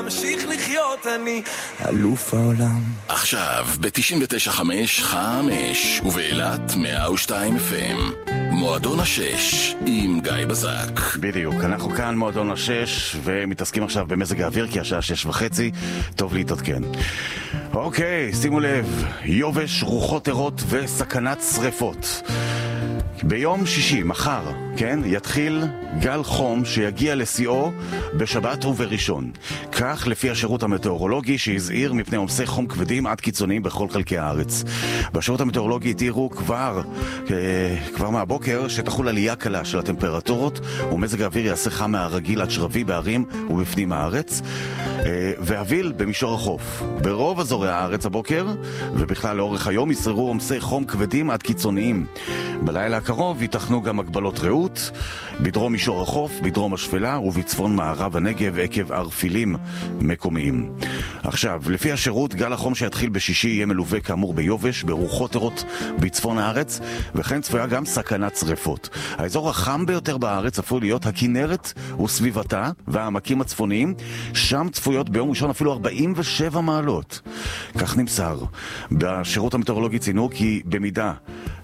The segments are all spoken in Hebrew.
ממשיך לחיות, אני אלוף העולם. עכשיו ב-99.5 ובאילת 102 FM מועדון השש עם גיא בזק. בדיוק, אנחנו כאן מועדון השש ומתעסקים עכשיו במזג האוויר כי השעה 6:30, טוב להתעדכן. אוקיי, שימו לב, יובש, רוחות ערות וסכנת שריפות. ביום שישי, מחר, כן, יתחיל גל חום שיגיע לשיאו בשבת ובראשון. כך לפי השירות המטאורולוגי שהזהיר מפני עומסי חום כבדים עד קיצוניים בכל חלקי הארץ. בשירות המטאורולוגי התירו כבר מהבוקר שתחול עלייה קלה של הטמפרטורות ומזג האוויר יעשה חם מהרגיל עד שרבי בערים ובפנים הארץ. ואביל במישור החוף. ברוב אזורי הארץ הבוקר ובכלל לאורך היום ישררו עומסי חום כבדים עד קיצוניים. בלילה הקרוב ייתכנו גם הגבלות רעות בדרום מישור החוף, בדרום השפלה ובצפון מערב הנגב עקב ערפילים מקומיים. עכשיו, לפי השירות, גל החום שיתחיל בשישי יהיה מלווה כאמור ביובש, ברוחות ערות בצפון הארץ, וכן צפויה גם סכנת שריפות. האזור החם ביותר בארץ צפוי להיות הכנרת וסביבתה והעמקים הצפוניים, שם צפויות ביום ראשון אפילו 47 מעלות. כך נמסר. בשירות המטאורולוגי ציינו כי במידה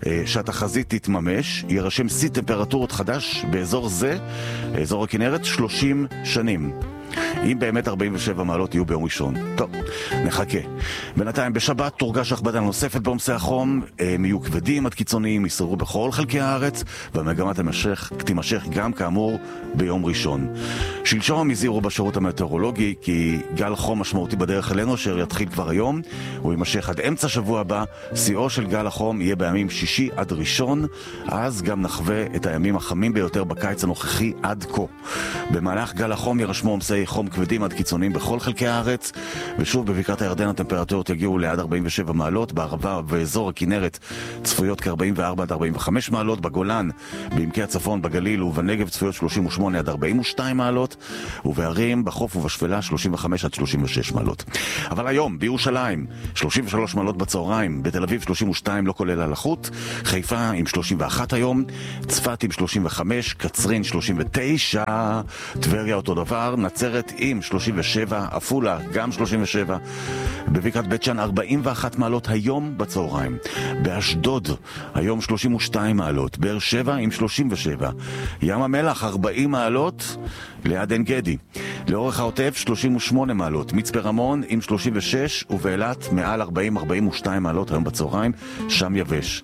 שהתחזית תתממש, ירשם שיא טמפרטורות חדש באזור זה, אזור הכנרת, 30 שנים. אם באמת 47 מעלות יהיו ביום ראשון. טוב, נחכה. בינתיים בשבת תורגש הכבדה נוספת בעומסי החום, הם יהיו כבדים עד קיצוניים, ישררו בכל חלקי הארץ, והמגמה תימשך גם כאמור ביום ראשון. שלשום הזהירו בשירות המטאורולוגי כי גל חום משמעותי בדרך אלינו אשר יתחיל כבר היום, הוא יימשך עד אמצע שבוע הבא. שיאו של גל החום יהיה בימים שישי עד ראשון, אז גם נחווה את הימים החמים ביותר בקיץ הנוכחי עד כה. במהלך גל החום ירשמו עומסי חום כבדים עד קיצוניים בכל חלקי הארץ, ושוב בבקעת הירדן הטמפרטורות יגיעו לעד 47 מעלות, בערבה ואזור הכנרת צפויות כ-44 עד 45 מעלות, בגולן, בעמקי הצפון, בגליל ובנגב צפויות 38 עד 42 מעלות, ובערים בחוף ובשפלה 35 עד 36 מעלות. אבל היום בירושלים 33 מעלות בצהריים, בתל אביב 32 לא כולל הלחות, חיפה עם 31 היום, צפת עם 35, קצרין 39, טבריה אותו דבר, נצרת עם 37, אפולה גם 37, בבקעת בית שאן 41 מעלות היום בצהריים, באשדוד היום 32 מעלות, באר שבע עם 37, ים המלח 40 מעלות ליד עין גדי, לאורך העוטף 38 מעלות, מצפה רמון עם 36, ובאילת מעל 40-42 מעלות היום בצהריים, שם יבש.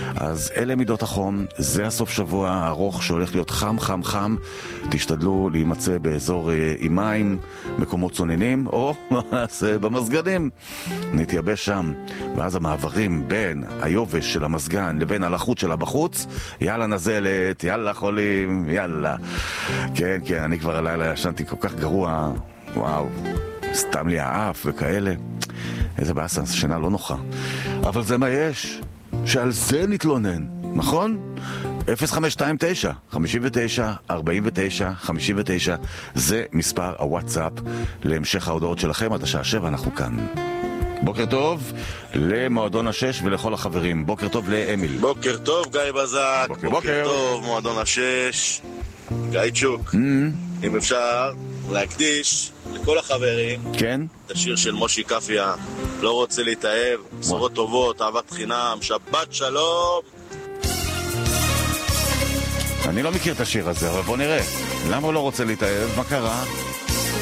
אז אלה מידות החום, זה הסוף שבוע הארוך שהולך להיות חם חם חם. תשתדלו להימצא באזור עם מים, מקומות צוננים, או במסגדים נתייבש שם, ואז המעברים בין היובש של המסגן לבין הלחות שלה בחוץ, יאללה נזלת, יאללה חולים, יאללה. כן, כן, אני כבר הלילה ישנתי כל כך גרוע, וואו, סתם לי האף וכאלה, איזה באסה, שינה לא נוחה, אבל זה מה יש, שעל זה נתלונן, נכון? 0529 59 49 59, זה מספר הוואטסאפ להמשך ההודעות שלכם. עד השעה 7 אנחנו כאן. בוקר טוב למועדון השש ולכל החברים. בוקר טוב לאמיל. בוקר טוב גיא בזק. בוקר טוב מועדון השש, גיא צ'וק. אם אפשר להקדיש לכל החברים, כן, את השיר של מושי קפיה, לא רוצה להתאהב, בשורות טובות, אהבת חינם, שבת שלום. אני לא מכיר את השיר הזה, אבל בוא נראה. למה הוא לא רוצה להתאהב? מה קרה?